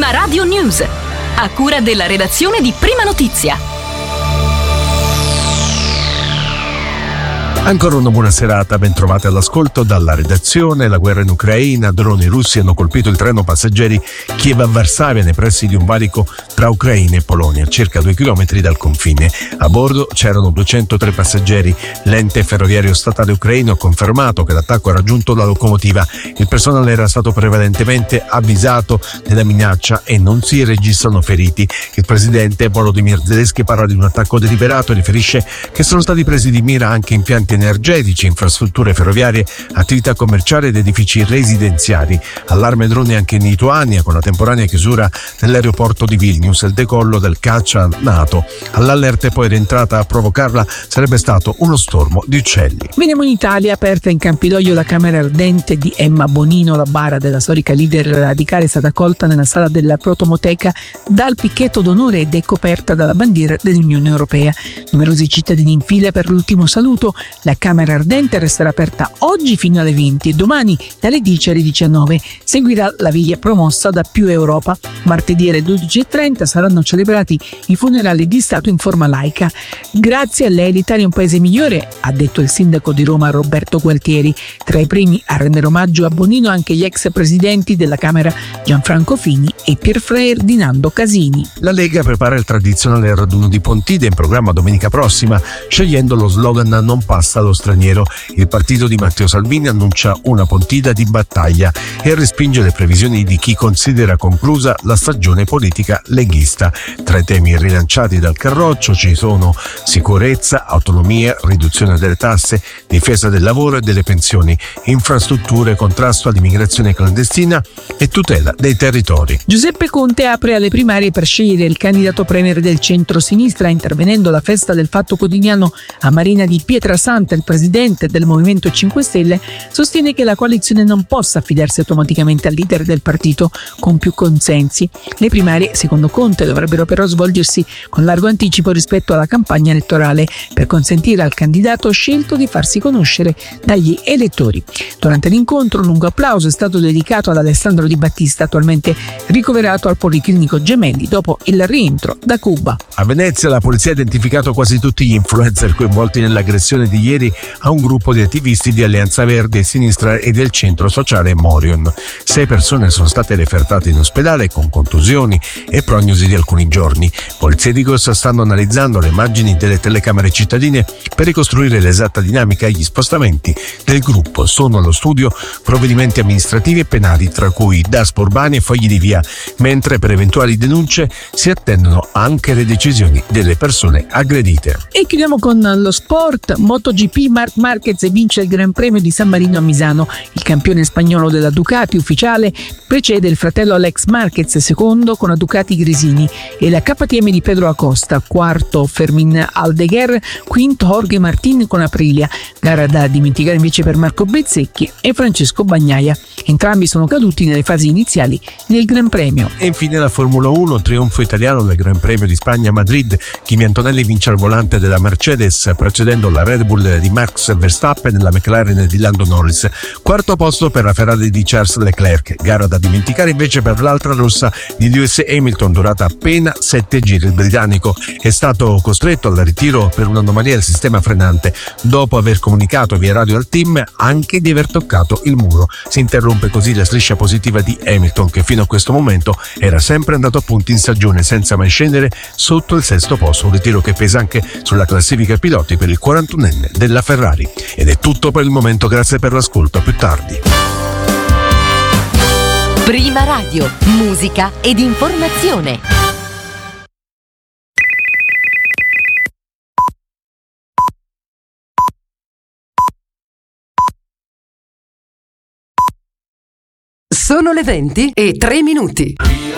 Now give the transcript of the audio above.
Prima Radio News, a cura della redazione di Prima Notizia. Ancora una buona serata, ben trovate all'ascolto dalla redazione. La guerra in Ucraina, droni russi hanno colpito il treno passeggeri Kiev-Varsavia nei pressi di un valico tra Ucraina e Polonia, circa 2 chilometri dal confine. A bordo c'erano 203 passeggeri. L'ente ferroviario statale ucraino ha confermato che l'attacco ha raggiunto la locomotiva. Il personale era stato prevalentemente avvisato della minaccia e non si registrano feriti. Il presidente Volodymyr Zelensky parla di un attacco deliberato e riferisce che sono stati presi di mira anche impianti energetici, infrastrutture ferroviarie, attività commerciali ed edifici residenziali. Allarme droni anche in Lituania, con la temporanea chiusura dell'aeroporto di Vilnius e il decollo del caccia NATO. All'allerta e poi rientrata a provocarla sarebbe stato uno stormo di uccelli. Veniamo in Italia. Aperta in Campidoglio la Camera Ardente di Emma Bonino. La bara della storica leader radicale è stata accolta nella sala della Protomoteca dal picchetto d'onore ed è coperta dalla bandiera dell'Unione Europea. Numerosi cittadini in fila per l'ultimo saluto. La Camera Ardente resterà aperta oggi fino alle 20 e domani dalle 10 alle 19. Seguirà la viglia promossa da Più Europa. Martedì alle 12:30 saranno celebrati i funerali di Stato in forma laica. Grazie a lei l'Italia è un paese migliore, ha detto il sindaco di Roma Roberto Gualtieri. Tra i primi a rendere omaggio a Bonino anche gli ex presidenti della Camera Gianfranco Fini e Pier Ferdinando Casini. La Lega prepara il tradizionale raduno di Pontide in programma domenica prossima, scegliendo lo slogan "Non passa allo straniero". Il partito di Matteo Salvini annuncia una Pontida di battaglia e respinge le previsioni di chi considera conclusa la stagione politica leghista. Tra i temi rilanciati dal Carroccio ci sono sicurezza, autonomia, riduzione delle tasse, difesa del lavoro e delle pensioni, infrastrutture, contrasto all'immigrazione clandestina e tutela dei territori. Giuseppe Conte apre alle primarie per scegliere il candidato premier del centro-sinistra. Intervenendo alla festa del Fatto Quotidiano a Marina di Pietrasanta, il presidente del Movimento 5 Stelle sostiene che la coalizione non possa affidarsi automaticamente al leader del partito con più consensi. Le primarie, secondo Conte, dovrebbero però svolgersi con largo anticipo rispetto alla campagna elettorale per consentire al candidato scelto di farsi conoscere dagli elettori. Durante l'incontro un lungo applauso è stato dedicato ad Alessandro Di Battista, attualmente ricoverato al Policlinico Gemelli dopo il rientro da Cuba. A Venezia la polizia ha identificato quasi tutti gli influencer coinvolti nell'aggressione di ieri a un gruppo di attivisti di Alleanza Verde e Sinistra e del centro sociale Morion. 6 persone sono state refertate in ospedale con contusioni e prognosi di alcuni giorni. Polizia di Gossa stanno analizzando le immagini delle telecamere cittadine per ricostruire l'esatta dinamica e gli spostamenti del gruppo. Sono allo studio provvedimenti amministrativi e penali, tra cui daspo urbani e fogli di via, mentre per eventuali denunce si attendono anche le decisioni delle persone aggredite. E chiudiamo con lo sport. MotoGP, Marc Marquez vince il Gran Premio di San Marino a Misano. Il campione spagnolo della Ducati ufficiale precede il fratello Alex Marquez, secondo con la Ducati Gresini, e la KTM di Pedro Acosta, quarto Fermin Aldeguer, quinto Jorge Martin con Aprilia. Gara da dimenticare invece per Marco Bezzecchi e Francesco Bagnaia. Entrambi sono caduti nelle fasi iniziali del Gran Premio. E infine la Formula 1, trionfo italiano del Gran Premio di Spagna a Madrid. Kimi Antonelli vince al volante della Mercedes, precedendo la Red Bull di Max Verstappen e la McLaren di Lando Norris. Quarto posto per la Ferrari di Charles Leclerc. Gara da dimenticare invece per l'altra rossa di Lewis Hamilton, durata appena 7 giri. Il britannico è stato costretto al ritiro per un'anomalia del sistema frenante, dopo aver comunicato via radio al team anche di aver toccato il muro. Si interrompe così la striscia positiva di Hamilton, che fino a questo momento era sempre andato a punti in stagione senza mai scendere sotto il 6° posto, un ritiro che pesa anche sulla classifica piloti per il 41enne della Ferrari. Ed è tutto per il momento, grazie per l'ascolto, a più tardi. Prima Radio, musica ed informazione. Sono le 20:03.